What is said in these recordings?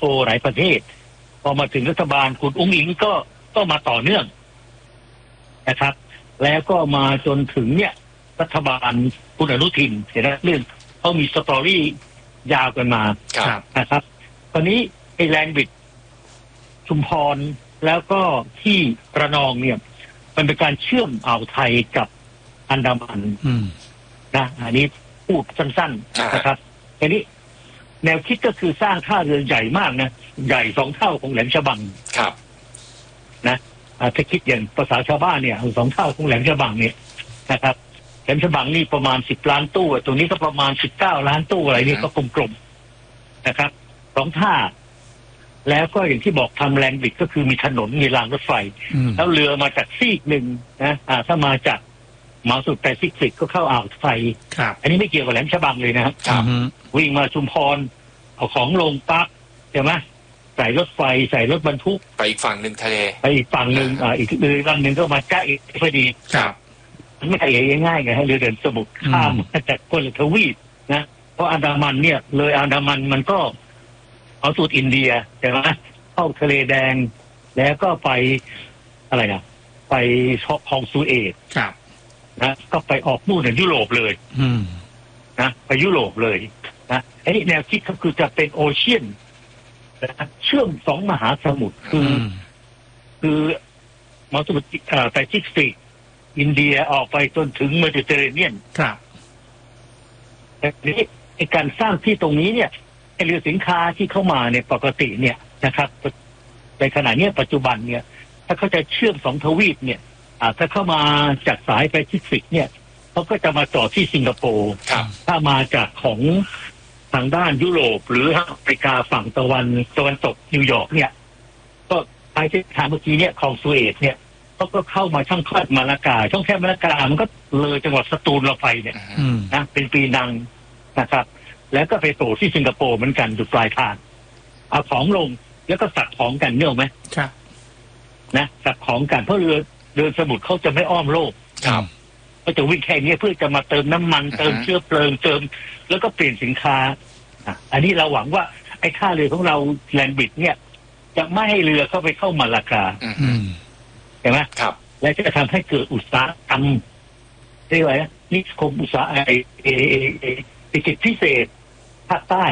ว์หลายประเทศพอมาถึงรัฐบาลคุณอุ้งอิงก็มาต่อเนื่องนะครับแล้วก็มาจนถึงเนี่ยรัฐบาลคุณอนุทินเห็นไหมเรื่องเขามีสตอรี่ยาวกันมานะครับตอนนี้ไอ้แลนด์บริดจ์ชุมพรแล้วก็ที่ระนองเนี่ยมันเป็นการเชื่อมอ่าวไทยกับอันดามันนะอันนี้พูดสั้นๆนะครับทีนี้แนวคิดก็คือสร้างท่าเรือใหญ่มากนะใหญ่2 เท่าของแหลมฉบังนะถ้าคิดอย่างภาษาชาวบ้านเนี่ย2 เท่าของแหลมฉบังเนี่ยนะครับแหลมฉบังนี่ประมาณ10 ล้านตู้ตรงนี้ก็ประมาณ19 ล้านตู้อะไรนี่ก็กลมๆนะครับ2 ท่าแล้วก็อย่างที่บอกทำแลนด์บริดจ์ก็คือมีถนนมีรางรถไฟแล้วเรือมาจากซีกหนึ่งนะถ้ามาจากมหาสมุทรแปซิฟิกก็เข้าอ่าวไทยอันนี้ไม่เกี่ยวกับแหลมฉบังเลยนะครับวิ่งมาชุมพรเอาของลงปั๊บใช่ไหมใส่รถไฟใส่รถบรรทุกไปอีกฝั่งหนึ่งทะเลไปอีกฝั่งหนึ่งอีกเรือลำหนึ่งก็มาจ้าอีกพอดีมันไม่ใช่ง่ายๆไงให้เรือเดินสมุทรข้ามจากคนละทวีปนะเพราะอันดามันเนี่ยเลยอันดามันมันก็เอาสู่อินเดียใช่ไหมเข้าทะเลแดงแล้วก็ไปอะไรนะไปคลองสุเอซนะก็ไปออกนู่นในยุโรปเลยนะไปยุโรปเลยนะไอ้แนวคิดก็คือจะเป็นโอเชียนเชื่อม2 มหาสมุทรคือมหาสมุทรแปซิฟิกอินเดียออกไปจนถึงเมดิเตอร์เรเนียนแต่นี้ไอ้การสร้างที่ตรงนี้เนี่ยไอ้เรือสินค้าที่เข้ามาเนี่ยปกติเนี่ยนะครับในขณะนี้ปัจจุบันเนี่ยถ้าเขาจะเชื่อม2 ทวีปเนี่ยถ้าเข้ามาจากสายแปซิฟิกเนี่ยเขาก็จะมาจอดที่สิงคโปร์ถ้ามาจากของทางด้านยุโรปหรืออเมริกาฝั่งตะวันตกนิวยอร์กเนี่ยก็ไปที่ทางเมื่อกี้เนี่ยคลองสุเอซเนี่ยเขาก็เข้ามาช่องแคบมาลากาช่องแคบมาลากามันก็เลยจังหวัดสตูลเราไปเนี่ยนะเป็นปีนังนะครับแล้วก็ไปโผล่ที่สิงคโปร์เหมือนกันอยู่ปลายทางเอาของลงแล้วก็สักของกันเนี่ยไหมนะสักของกันเพราะเรือเดินสมุทรเขาจะไม่อ้อมโลกก็จะวิ่งแค่นี้เพื่อจะมาเติมน้ำมันเติมเชื้อเพลิงเติมแล้วก็เปลี่ยนสินค้าอันนี้เราหวังว่าไอ้ท่าเรือของเราแลนด์บริดจ์เนี่ยจะไม่ให้เรือเข้ามาลากาเห็นไหมและจะทำให้เกิดอุตสาหกรรมเรียกว่านิคมอุตสาหกรรมเศรษฐกิจพิเศษภาคใต้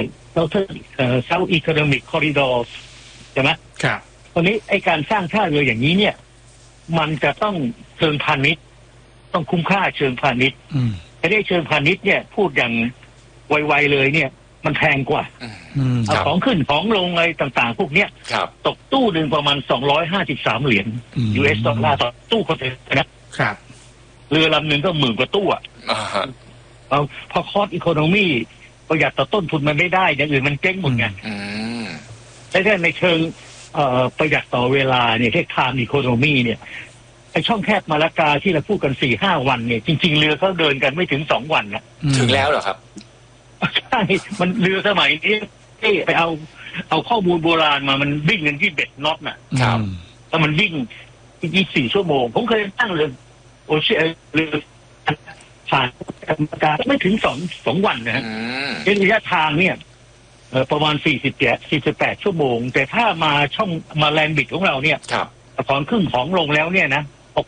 South Economic Corridor ใช่ไหมตอนนี้ไอ้การสร้างท่าเรืออย่างนี้เนี่ยมันจะต้องเชิงพาณิชย์ต้องคุ้มค่าเชิงพาณิชย์ไม่ได้เชิงพาณิชย์เนี่ยพูดอย่างไวๆเลยเนี่ยมันแพงกว่าเอาของขึ้นของลงอะไรต่างๆพวกเนี้ยตกตู้หนึ่งประมาณ$253 US ต่อตู้คอนเทนเนอร์นะเรือลำหนึ่งก็10,000 กว่าตู้พอคอสอีโคโนมีประหยัดต่อต้นทุนมันไม่ได้อย่างอื่นมันเจ๊งหมดไงแต่ถ้าในเชิงประหยัดต่อเวลาเนี่ยที่ time economy เนี่ยไอช่องแคบมาลากาที่เราพูดกัน 4-5 วันเนี่ยจริงๆเรือเขาเดินกันไม่ถึง2 วันนะถึงแล้วเหรอครับใช่มันเรือสมัยนี้ไปเอาข้อมูลโบราณมามันวิ่งกันที่21 น็อตน่ะแล้วมันวิ่ง24 ชั่วโมงผมเคยตั้งเรือโอเชียนเรือผ่านมาลากาไม่ถึง2 วันนะฮะระยะทางเนี่ยประมาณ48 ชั่วโมงแต่ถ้ามาช่องมาแลนด์บริดจ์ของเราเนี่ยตอนครึ่งของลงแล้วเนี่ยนะ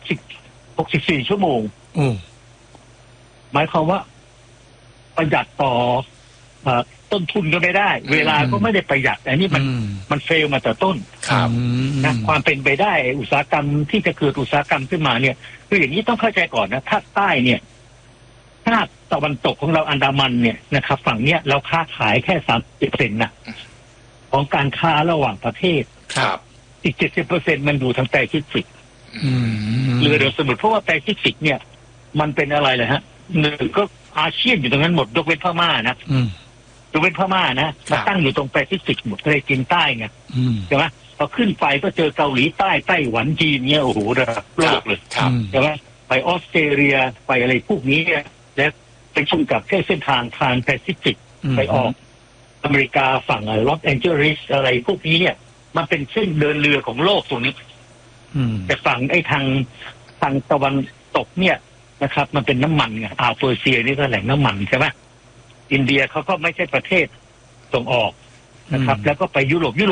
64 ชั่วโมงหมายความว่าประหยัดต่อต้นทุนก็ไม่ได้เวลาก็ไม่ได้ประหยัดอันนี้มันเฟลมาแต่ต้นนะความเป็นไปได้อุตสาหกรรมที่จะเกิดอุตสาหกรรมขึ้นมาเนี่ยคืออย่างนี้ต้องเข้าใจก่อนนะภาคใต้เนี่ยภาคตะวันตกของเราอันดามันเนี่ยนะครับฝั่งเนี้ยเราค้าขายแค่ 30% นะของการค้าระหว่างประเทศอีก 70% มันอยู่ทางแปซิฟิกเรือเดินสมุทรเพราะว่าแปซิฟิกเนี่ยมันเป็นอะไรเลยฮะหนึ่งก็อาเซียนอยู่ตรงนั้นหมดยกเว้นพม่านะยกเว้นพม่านะมาตั้งอยู่ตรงแปซิฟิกหมดทะเลจีนใต้ไงใช่ไหมพอขึ้นไปก็เจอเกาหลีใต้ไต้หวันจีนเนี่ยโอ้โหระดับโลกเลยใช่ไหมไปออสเตรเลียไปอะไรพวกนี้เนี่ยและไปชมกับแค่เส้นทางทางแปซิฟิกไปออกอเมริกาฝั่งลอสแองเจลิสอะไรพวกนี้เนี่ยมันเป็นเส้นเดินเรือของโลกตรงนี้แต่ฝั่งไอ้ทางตะวันตกเนี่ยนะครับมันเป็นน้ำมันไงเปอร์เซียนี่ก็แหล่งน้ำมันใช่ไหมอินเดียเขาก็ไม่ใช่ประเทศส่งออกนะครับแล้วก็ไปยุโรป